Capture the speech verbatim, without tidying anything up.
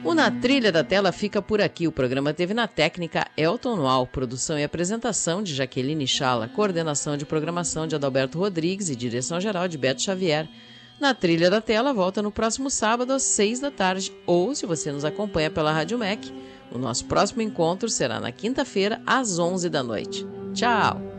O Na Trilha da Tela fica por aqui. O programa teve na técnica Elton Nual, produção e apresentação de Jaqueline Chala, coordenação de programação de Adalberto Rodrigues e direção-geral de Beto Xavier. Na Trilha da Tela volta no próximo sábado às seis da tarde, ou se você nos acompanha pela Rádio M E C, o nosso próximo encontro será na quinta-feira às onze da noite. Tchau!